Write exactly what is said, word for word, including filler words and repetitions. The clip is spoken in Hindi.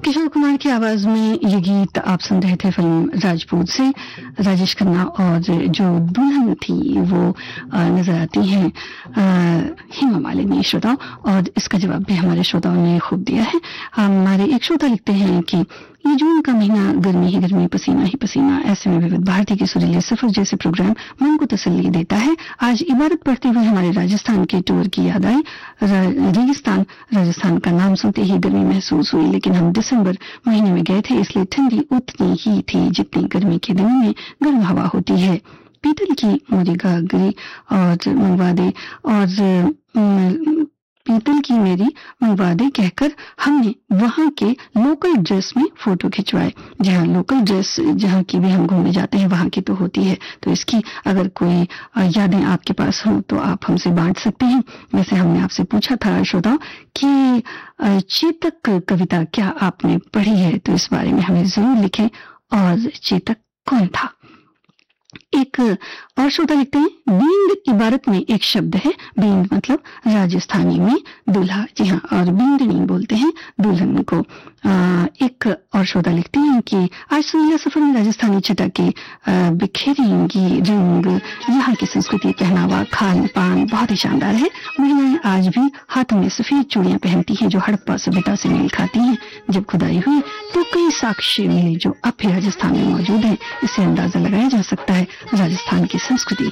किशोर कुमार की आवाज में ये गीत आप सुन रहे थे फिल्म राजपूत से। राजेश खन्ना और जो दुल्हन थी वो नजर आती हैं हेमा मालिनी श्रोताओं, और इसका जवाब भी हमारे श्रोताओं ने खूब दिया है। हमारे एक श्रोता लिखते हैं कि ये जून का महीना गर्मी ही गर्मी, पसीना ही पसीना, ऐसे में विविध भारती के सुरीले सफर जैसे प्रोग्राम मन को तसल्ली देता है। आज इबारत पढ़ते हुए हमारे राजस्थान के टूर की याद आई। रेगिस्तान राजस्थान का नाम सुनते ही गर्मी महसूस हुई, लेकिन हम दिसंबर महीने में गए थे, इसलिए ठंडी उतनी ही थी जितनी गर्मी के दिनों में गर्म हवा होती है। पीतल की मेरी गागरी और मंगवा दे, और पीतल की मेरी मंगवा दे कहकर हमने वहां के लोकल ड्रेस में फोटो खिंचवाए। जहां लोकल ड्रेस जहां की भी हम घूमने जाते हैं वहां की तो होती है, तो इसकी अगर कोई यादें आपके पास हो तो आप हमसे बांट सकते हैं। वैसे हमने आपसे पूछा था श्रोताओं कि चेतक कविता क्या आपने पढ़ी है, तो इस बारे में हमें जरूर लिखें। और चेतक कौन था? एक और श्रोता लिखते हैं, बींद इबारत में एक शब्द है। बींद मतलब राजस्थानी में दूल्हा, जी हाँ, और बींदनी बोलते हैं दुल्हन को। आ, एक और श्रोता लिखते हैं कि आज सुरीला सफर में राजस्थानी छटा के बिखेरेंगी रंग, यहाँ की संस्कृति, पहनावा, खान पान बहुत ही शानदार है। महिलाएं आज भी हाथों में सफेद चूड़ियां पहनती हैं जो हड़प्पा सभ्यता से मेल खाती हैं। जब खुदाई हुई तो कई साक्ष्य मिले जो अब भी राजस्थान में मौजूद हैं। इससे अंदाजा लगाया जा सकता है राजस्थान की संस्कृति